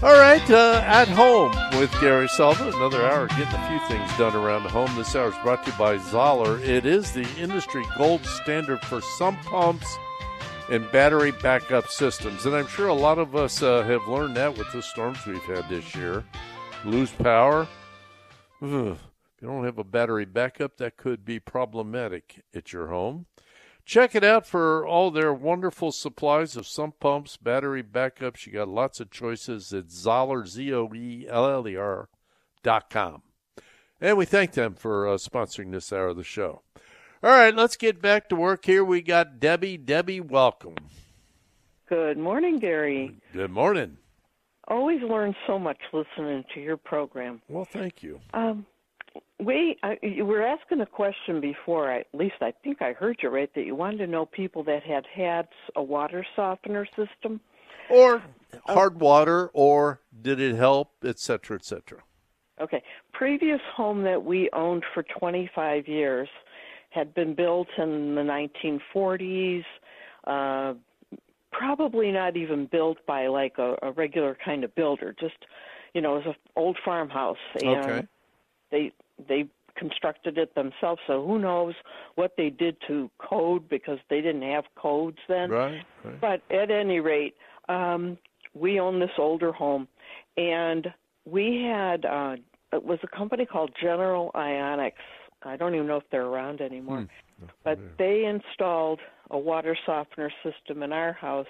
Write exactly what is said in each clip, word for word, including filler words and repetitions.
All right, uh, at home with Gary Sullivan. Another hour getting a few things done around the home. This hour is brought to you by Zoller. It is the industry gold standard for sump pumps and battery backup systems. And I'm sure a lot of us uh, have learned that with the storms we've had this year. Lose power. Ugh. If you don't have a battery backup, that could be problematic at your home. Check it out for all their wonderful supplies of sump pumps, battery backups. You got lots of choices at Zoller, Z O E L L E R dot com. And we thank them for uh, sponsoring this hour of the show. All right, let's get back to work here. We got Debbie. Debbie, welcome. Good morning, Gary. Good morning. Always learn so much listening to your program. Well, thank you. Um, we I, you were asking a question before. I, at least I think I heard you right, that you wanted to know people that had had a water softener system. Or hard water, or did it help, et cetera, et cetera. Okay. Previous home that we owned for twenty-five years had been built in the nineteen forties, uh, probably not even built by like a, a regular kind of builder. Just, you know, it was an old farmhouse. And okay. they they constructed it themselves, so who knows what they did to code, because they didn't have codes then. Right, right. But at any rate, um, we own this older home, and we had, uh, it was a company called General Ionics. I don't even know if they're around anymore. Hmm. But they installed a water softener system in our house,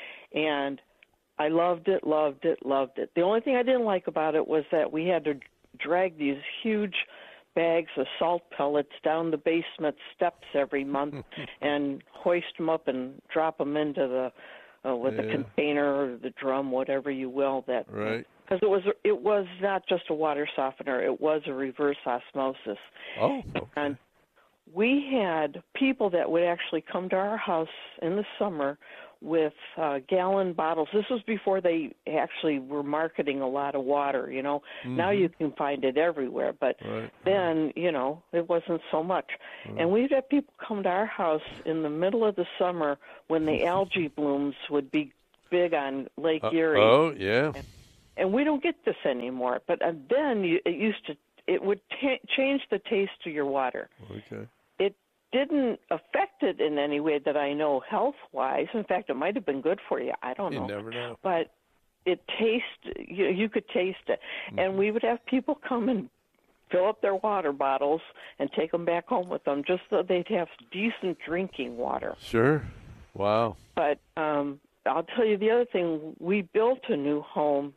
and I loved it, loved it, loved it. The only thing I didn't like about it was that we had to drag these huge bags of salt pellets down the basement steps every month and hoist them up and drop them into the uh, with yeah. the container or the drum, whatever you will. That right. Because it was it was not just a water softener; it was a reverse osmosis. Oh, okay. And we had people that would actually come to our house in the summer with uh, gallon bottles. This was before they actually were marketing a lot of water, you know. Mm-hmm. Now you can find it everywhere, but right. then, you know, it wasn't so much. Right. And we'd have people come to our house in the middle of the summer when the algae blooms would be big on Lake uh, Erie. Oh, yeah. And, and we don't get this anymore. But uh, then you, it used to, it would t- change the taste of your water. Okay. Didn't affect it in any way that I know health-wise. In fact, it might have been good for you. I don't know. You never know. But it tastes, you, you could taste it. Mm-hmm. And we would have people come and fill up their water bottles and take them back home with them just so they'd have decent drinking water. Sure. Wow. But um, I'll tell you the other thing. We built a new home,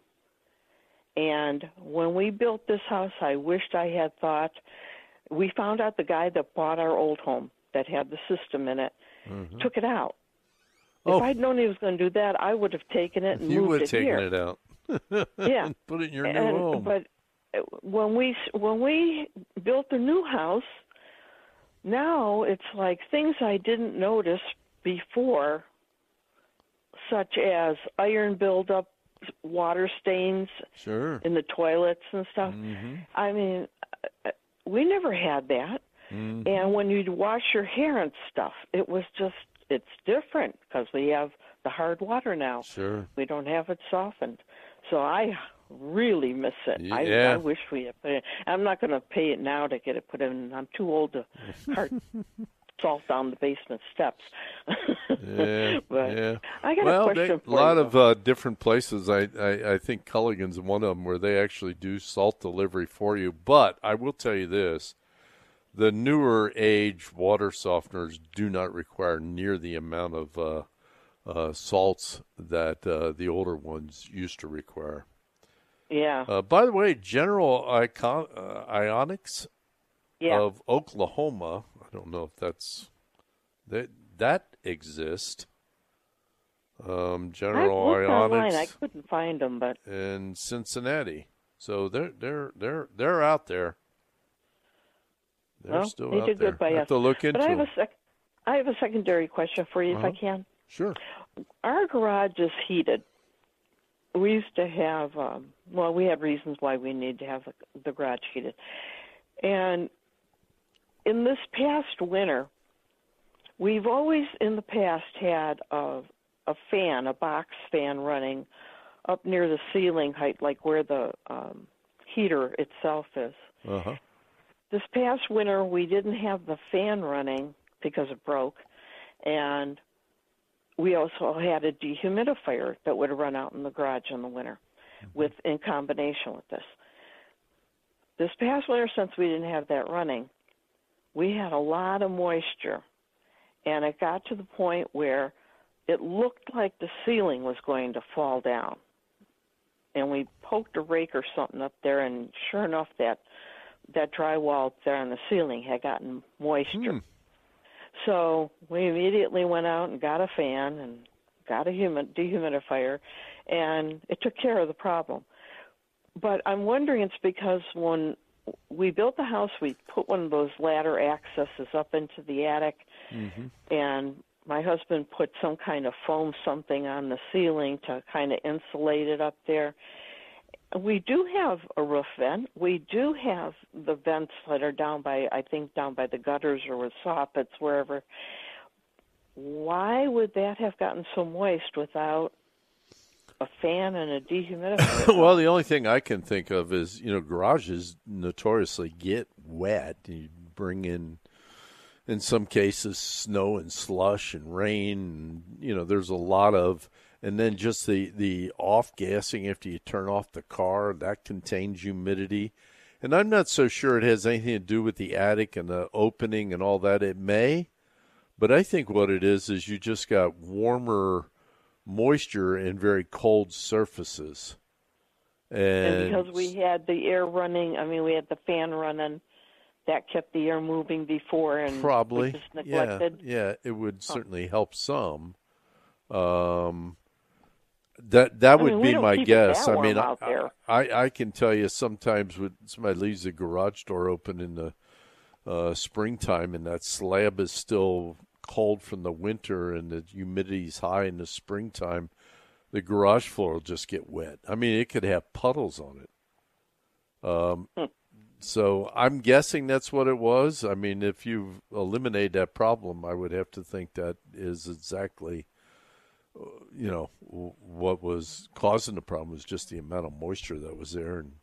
and when we built this house, I wished I had thought – we found out the guy that bought our old home that had the system in it mm-hmm. took it out. Oh. If I'd known he was going to do that, I would have taken it and you moved it here. You would have taken it out. Yeah. Put it in your and, new home. But when we, when we built the new house, now it's like things I didn't notice before, such as iron buildup, water stains sure. in the toilets and stuff. Mm-hmm. I mean, we never had that. Mm-hmm. And when you'd wash your hair and stuff, it was just, it's different because we have the hard water now. Sure. We don't have it softened. So I really miss it. Yeah. I, I wish we had put it. I'm not going to pay it now to get it put in. I'm too old to cart salt down the basement steps. yeah, but yeah. I got well, a question they, for you. A lot you. of uh, different places. I, I, I think Culligan's one of them where they actually do salt delivery for you. But I will tell you this. The newer age water softeners do not require near the amount of uh, uh, salts that uh, the older ones used to require. Yeah. Uh, by the way, General Icon, uh, Ionics yeah. of Oklahoma, I don't know if that's that that exists. Um, General I looked Ionics online. I couldn't find them, but in Cincinnati. So they're they're they're they're out there. They're well, still they out did there. good by I have us. to look into but I have them. a sec- I have a secondary question for you, uh-huh. if I can. Sure. Our garage is heated. We used to have, um, well, we had reasons why we need to have the garage heated. And in this past winter, we've always in the past had a, a fan, a box fan running up near the ceiling height, like where the um, heater itself is. Uh-huh. This past winter, we didn't have the fan running because it broke, and we also had a dehumidifier that would run out in the garage in the winter, mm-hmm. with in combination with this. This past winter, since we didn't have that running, we had a lot of moisture, and it got to the point where it looked like the ceiling was going to fall down. And we poked a rake or something up there, and sure enough, that that drywall there on the ceiling had gotten moisture. Hmm. So we immediately went out and got a fan and got a humid, dehumidifier, and it took care of the problem. But I'm wondering it's because when we built the house, we put one of those ladder accesses up into the attic, mm-hmm. and my husband put some kind of foam something on the ceiling to kind of insulate it up there. We do have a roof vent. We do have the vents that are down by, I think, down by the gutters or with soffits, wherever. Why would that have gotten so moist without a fan and a dehumidifier? Well, the only thing I can think of is, you know, garages notoriously get wet. You bring in, in some cases, snow and slush and rain. And, you know, there's a lot of, and then just the, the off-gassing after you turn off the car, that contains humidity. And I'm not so sure it has anything to do with the attic and the opening and all that. It may, but I think what it is is you just got warmer moisture in very cold surfaces. And, and because we had the air running, I mean, we had the fan running, that kept the air moving before, and probably, we just neglected. Yeah, yeah, it would certainly oh. help some. Um, that that I would mean, be my guess. I mean, I, I I can tell you sometimes when somebody leaves the garage door open in the uh, springtime and that slab is still cold from the winter and the humidity's high in the springtime, the garage floor will just get wet. I mean, it could have puddles on it. Um, hmm. So I'm guessing that's what it was. I mean, if you eliminate that problem, I would have to think that is exactly, you know, what was causing the problem was just the amount of moisture that was there. And